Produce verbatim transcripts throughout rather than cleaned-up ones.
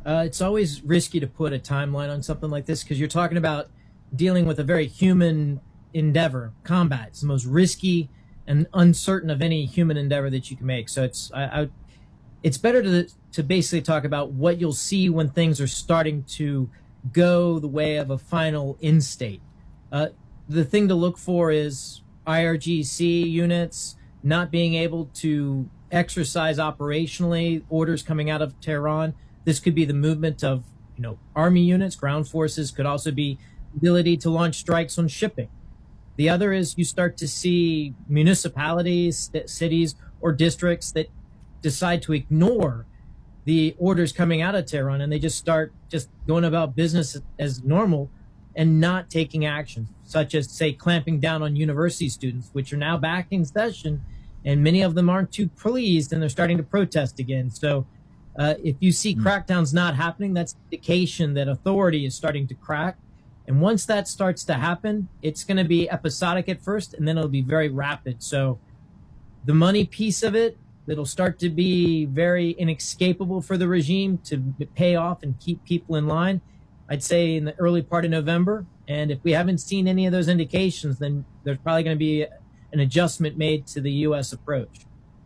Uh, it's always risky to put a timeline on something like this because you're talking about dealing with a very human endeavor. Combat is the most risky and uncertain of any human endeavor that you can make. So it's I, I, it's better to to basically talk about what you'll see when things are starting to go the way of a final end state. Uh, the thing to look for is I R G C units not being able to exercise operationally, orders coming out of Tehran. This could be the movement of, you know, army units, ground forces, could also be ability to launch strikes on shipping. The other is you start to see municipalities, cities, or districts that decide to ignore the orders coming out of Tehran, and they just start just going about business as normal and not taking action, such as, say, clamping down on university students, which are now back in session, and many of them aren't too pleased, and they're starting to protest again. So uh, if you see crackdowns not happening, that's an indication that authority is starting to crack. And once that starts to happen, it's going to be episodic at first, and then it'll be very rapid. So the money piece of it, it'll start to be very inescapable for the regime to pay off and keep people in line, I'd say in the early part of November. And if we haven't seen any of those indications, then there's probably going to be an adjustment made to the U S approach.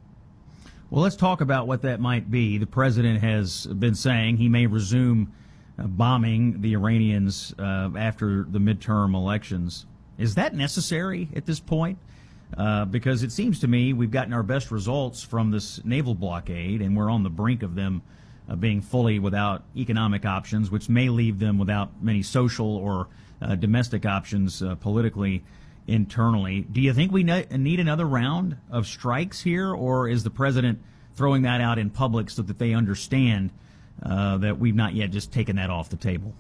Well, let's talk about what that might be. The president has been saying he may resume uh, bombing the Iranians uh, after the midterm elections. Is that necessary at this point? Uh, because it seems to me we've gotten our best results from this naval blockade, and we're on the brink of them uh, being fully without economic options, which may leave them without many social or uh, domestic options uh, politically, internally. Do you think we ne- need another round of strikes here, or is the president throwing that out in public so that they understand uh, that we've not yet just taken that off the table?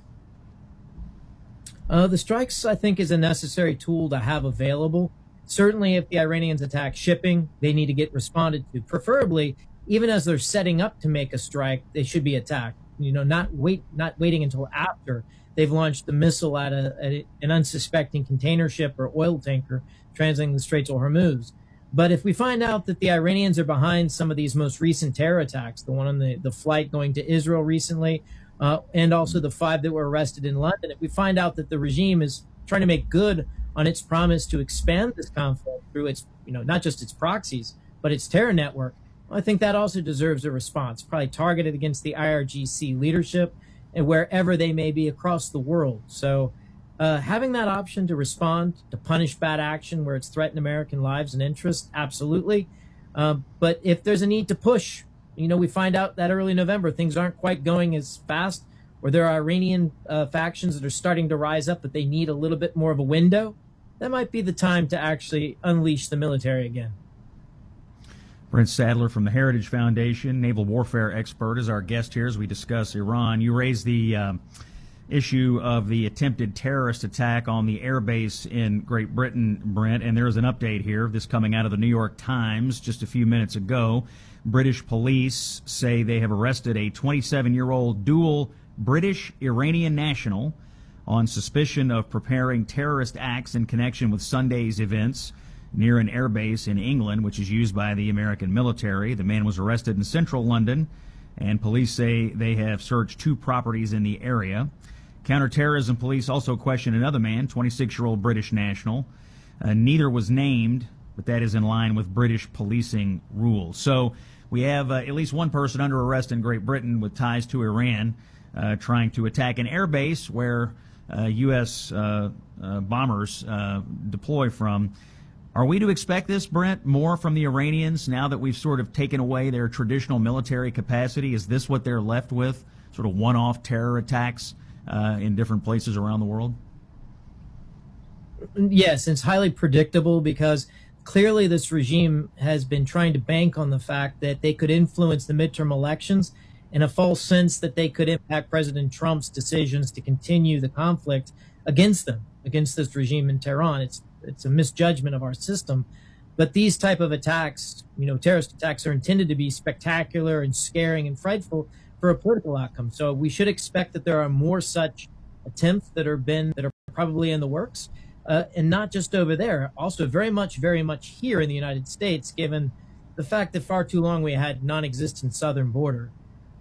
Uh, the strikes, I think, is a necessary tool to have available. Certainly, if the Iranians attack shipping, they need to get responded to. Preferably, even as they're setting up to make a strike, they should be attacked. You know, not wait, not waiting until after they've launched the missile at, a, at a, an unsuspecting container ship or oil tanker transiting the Straits of Hormuz. But if we find out that the Iranians are behind some of these most recent terror attacks, the one on the, the flight going to Israel recently, uh, and also the five that were arrested in London, if we find out that the regime is trying to make good on its promise to expand this conflict through its, you know, not just its proxies, but its terror network, well, I think that also deserves a response, probably targeted against the I R G C leadership and wherever they may be across the world. So uh, having that option to respond, to punish bad action where it's threatened American lives and interests, absolutely. Uh, but if there's a need to push, you know, we find out that early November things aren't quite going as fast, or there are Iranian uh, factions that are starting to rise up, but they need a little bit more of a window, that might be the time to actually unleash the military again. Brent Sadler from the Heritage Foundation, naval warfare expert, is our guest here as we discuss Iran. You raised the uh, issue of the attempted terrorist attack on the airbase in Great Britain, Brent, and there is an update here, this coming out of the New York Times just a few minutes ago. British police say they have arrested a twenty-seven-year-old dual British-Iranian national on suspicion of preparing terrorist acts in connection with Sunday's events near an airbase in England, which is used by the American military. The man was arrested in central London, and police say they have searched two properties in the area. Counterterrorism police also question another man, twenty-six-year-old British national. Uh, neither was named, but that is in line with British policing rules. So we have uh, at least one person under arrest in Great Britain with ties to Iran, uh, trying to attack an airbase where uh, U S uh, uh, bombers uh, deploy from. Are we to expect this, Brent, more from the Iranians now that we've sort of taken away their traditional military capacity? Is this what they're left with, sort of one-off terror attacks uh, in different places around the world? Yes, it's highly predictable because clearly this regime has been trying to bank on the fact that they could influence the midterm elections in a false sense that they could impact President Trump's decisions to continue the conflict against them, against this regime in Tehran. It's It's a misjudgment of our system. But these type of attacks, you know, terrorist attacks, are intended to be spectacular and scaring and frightful for a political outcome. So we should expect that there are more such attempts that are been that are probably in the works, uh, and not just over there. Also, very much, very much here in the United States, given the fact that far too long we had non-existent southern border.